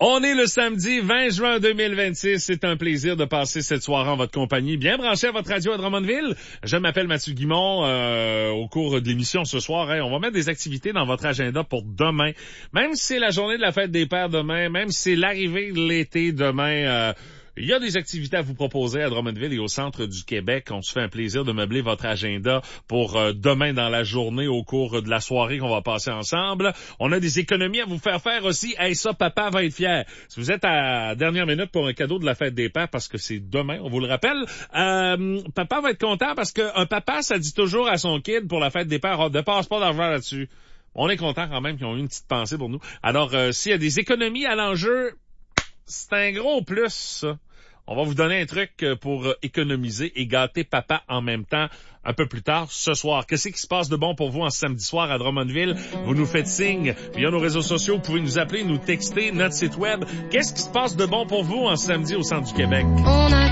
On est le samedi 20 juin 2026. C'est un plaisir de passer cette soirée en votre compagnie. Bien branché à votre radio à Drummondville. Je m'appelle Mathieu Guimond. Au cours de l'émission ce soir, on va mettre des activités dans votre agenda pour demain. Même si c'est la journée de la fête des pères demain, même si c'est l'arrivée de l'été demain, il y a des activités à vous proposer à Drummondville et au centre du Québec. On se fait un plaisir de meubler votre agenda pour demain dans la journée au cours de la soirée qu'on va passer ensemble. On a des économies à vous faire aussi. Hey, ça, papa va être fier. Si vous êtes à la dernière minute pour un cadeau de la fête des pères, parce que c'est demain, on vous le rappelle, papa va être content parce qu'un papa, ça dit toujours à son kid pour la fête des pères, on ne dépasse pas d'argent là-dessus. On est content quand même qu'ils ont eu une petite pensée pour nous. Alors, s'il y a des économies à l'enjeu, c'est un gros plus, ça. On va vous donner un truc pour économiser et gâter papa en même temps un peu plus tard ce soir. Qu'est-ce qui se passe de bon pour vous en samedi soir à Drummondville? Vous nous faites signe via nos réseaux sociaux. Vous pouvez nous appeler, nous texter, notre site web. Qu'est-ce qui se passe de bon pour vous en samedi au centre du Québec?